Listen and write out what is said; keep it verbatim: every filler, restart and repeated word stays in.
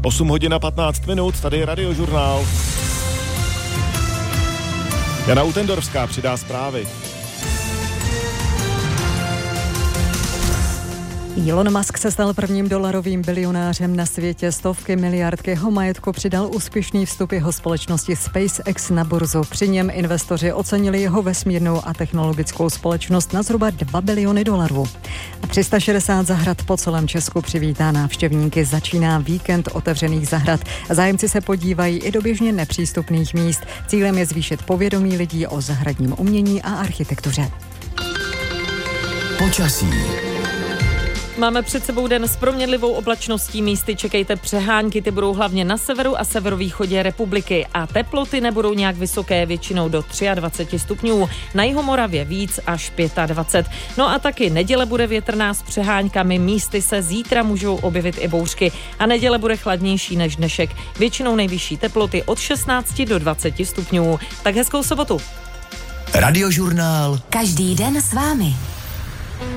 osm hodin a patnáct minut, tady je Radiožurnál. Jana Utendorská přidá zprávy. Elon Musk se stal prvním dolarovým bilionářem na světě. Stovky miliard k jeho majetku přidal úspěšný vstup jeho společnosti SpaceX na burzu. Při něm investoři ocenili jeho vesmírnou a technologickou společnost na zhruba dva biliony dolarů. A tři sta šedesát zahrad po celém Česku přivítá návštěvníky. Začíná víkend otevřených zahrad. Zájemci se podívají i do běžně nepřístupných míst. Cílem je zvýšit povědomí lidí o zahradním umění a architektuře. Počasí. Máme před sebou den s proměnlivou oblačností, místy čekejte přehánky, ty budou hlavně na severu a severovýchodě republiky a teploty nebudou nějak vysoké, většinou do dvacet tři stupňů, na Jihomoravě víc až dvacet pět. No a taky neděle bude větrná s přeháňkami, místy se zítra můžou objevit i bouřky a neděle bude chladnější než dnešek, většinou nejvyšší teploty od šestnáct do dvacet stupňů. Tak hezkou sobotu. Radiožurnál. Každý den s vámi.